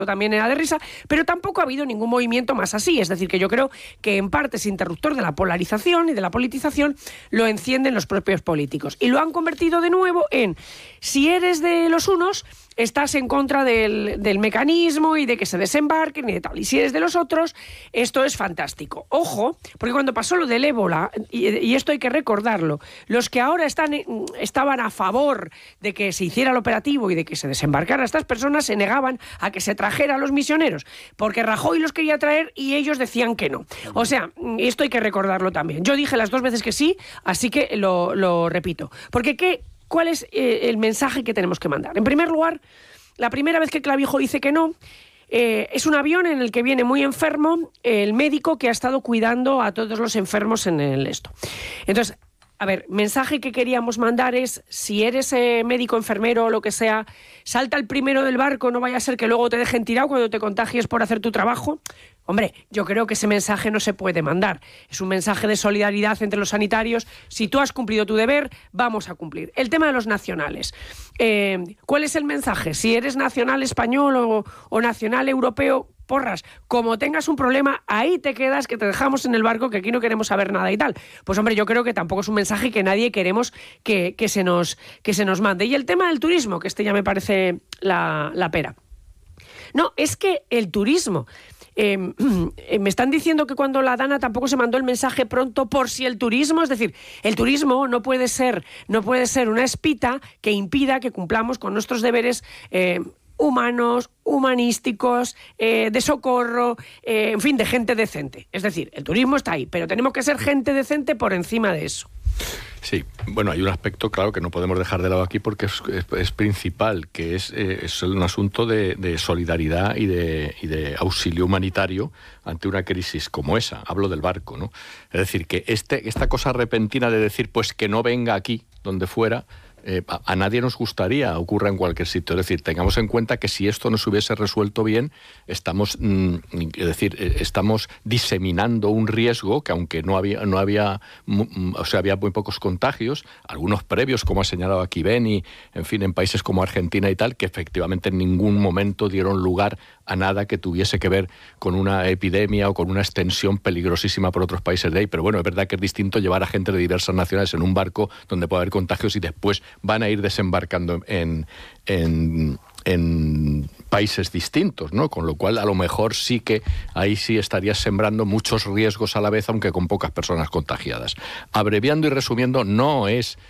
también era de risa, pero tampoco ha habido ningún movimiento más así. Es decir, que yo creo que en parte ese interruptor de la polarización y de la politización lo encienden los propios políticos. Y lo han convertido de nuevo en, si eres de los unos, estás en contra del mecanismo y de que se desembarquen y de tal. Y si eres de los otros, esto es fantástico. Ojo, porque cuando pasó lo del ébola, y esto hay que recordarlo, los que ahora estaban a favor de que se hiciera el operativo y de que se desembarcara a estas personas se negaban a que se trajera a los misioneros, porque Rajoy los quería traer y ellos decían que no. O sea, esto hay que recordarlo también. Yo dije las 2 veces que sí, así que lo repito. Porque ¿cuál es el mensaje que tenemos que mandar? En primer lugar, la primera vez que Clavijo dice que no, es un avión en el que viene muy enfermo el médico que ha estado cuidando a todos los enfermos en el esto. Entonces, a ver, mensaje que queríamos mandar es, si eres médico, enfermero o lo que sea, salta el primero del barco, no vaya a ser que luego te dejen tirado cuando te contagies por hacer tu trabajo. Hombre, yo creo que ese mensaje no se puede mandar. Es un mensaje de solidaridad entre los sanitarios. Si tú has cumplido tu deber, vamos a cumplir. El tema de los nacionales. ¿Cuál es el mensaje? Si eres nacional español o nacional europeo, porras, como tengas un problema, ahí te quedas, que te dejamos en el barco, que aquí no queremos saber nada y tal. Pues hombre, yo creo que tampoco es un mensaje que nadie queremos que se nos mande. Y el tema del turismo, que ya me parece la pera. No, es que el turismo... me están diciendo que cuando la Dana tampoco se mandó el mensaje pronto por si el turismo, es decir, el turismo no puede ser una espita que impida que cumplamos con nuestros deberes humanos, humanísticos, de socorro, en fin, de gente decente. Es decir, el turismo está ahí, pero tenemos que ser gente decente por encima de eso. Sí, bueno, hay un aspecto, claro, que no podemos dejar de lado aquí porque es principal, que es un asunto de solidaridad y de auxilio humanitario ante una crisis como esa. Hablo del barco, ¿no? Es decir, que esta cosa repentina de decir, pues que no venga aquí, donde fuera, a nadie nos gustaría, ocurra en cualquier sitio. Es decir, tengamos en cuenta que si esto no se hubiese resuelto bien, estamos diseminando un riesgo que, aunque había muy pocos contagios, algunos previos, como ha señalado aquí Beni, en fin, en países como Argentina y tal, que efectivamente en ningún momento dieron lugar a nada que tuviese que ver con una epidemia o con una extensión peligrosísima por otros países de ahí. Pero bueno, es verdad que es distinto llevar a gente de diversas nacionalidades en un barco donde puede haber contagios y después van a ir desembarcando en países distintos, ¿no? Con lo cual, a lo mejor sí que ahí sí estarías sembrando muchos riesgos a la vez, aunque con pocas personas contagiadas. Abreviando y resumiendo, no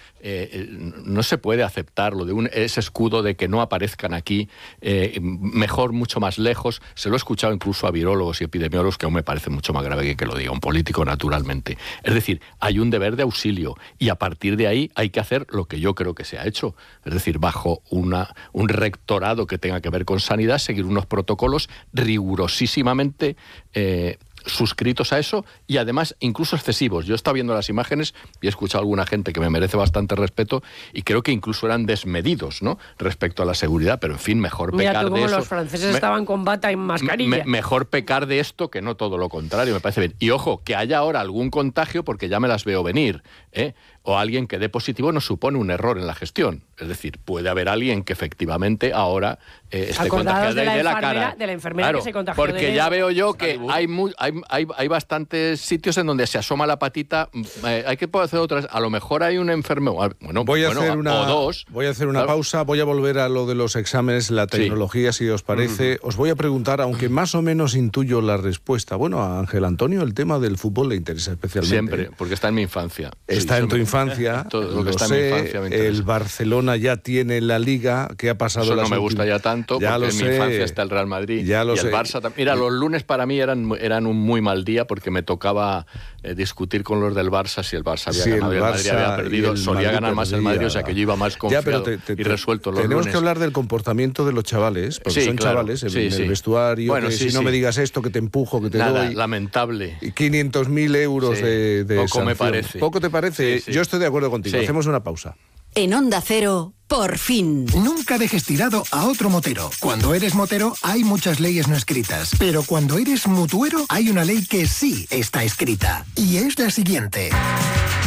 se puede aceptar lo de ese escudo de que no aparezcan aquí, mejor mucho más lejos. Se lo he escuchado incluso a virólogos y epidemiólogos, que aún me parece mucho más grave que lo diga un político, naturalmente. Es decir, hay un deber de auxilio y a partir de ahí hay que hacer lo que yo creo que se ha hecho. Es decir, bajo un rectorado que tenga que ver con sanidad, seguir unos protocolos rigurosísimamente suscritos a eso y además incluso excesivos. Yo he estado viendo las imágenes y he escuchado a alguna gente que me merece bastante respeto y creo que incluso eran desmedidos, ¿no?, respecto a la seguridad, pero en fin, mejor pecar de eso. Los franceses estaban con bata y mascarilla. Mejor pecar de esto que no todo lo contrario, me parece bien. Y ojo, que haya ahora algún contagio, porque ya me las veo venir, o alguien que dé positivo no supone un error en la gestión. Es decir, puede haber alguien que efectivamente ahora esté contagiado de la cara. De la enfermera, claro, que se contagió. Porque ya veo yo que hay bastantes sitios en donde se asoma la patita. Hay que poder hacer otras. A lo mejor hay un enfermo. Bueno, voy a hacer una claro. pausa. Voy a volver a lo de los exámenes, la tecnología, si os parece. Os voy a preguntar, aunque más o menos intuyo la respuesta. Bueno, a Ángel Antonio el tema del fútbol le interesa especialmente. Siempre, porque está en mi infancia. Está en tu infancia. Todo lo que está en mi infancia me interesa. El Barcelona ya tiene la Liga. ¿Qué ha pasado? Eso no me gusta ya tanto, porque en mi infancia está el Real Madrid y el Barça también. Mira, los lunes para mí eran un muy mal día porque me tocaba discutir con los del Barça si el Barça había ganado y el Madrid había perdido. Solía ganar más el Madrid, o sea que yo iba más confiado y resuelto los lunes. Tenemos que hablar del comportamiento de los chavales, porque son chavales en el vestuario. Bueno, si no me digas esto, que te empujo, que te doy. Lamentable. 500.000 euros de Poco sanción. me parece. ¿Poco te parece? Sí. Yo estoy de acuerdo contigo. Sí. Hacemos una pausa. En Onda Cero, por fin. Nunca dejes tirado a otro motero. Cuando eres motero hay muchas leyes no escritas, pero cuando eres mutuero hay una ley que sí está escrita. Y es la siguiente.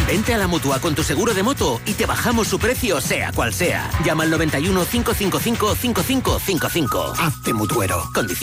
Vente a la Mutua con tu seguro de moto y te bajamos su precio sea cual sea. Llama al 91 555 5555. Hazte mutuero.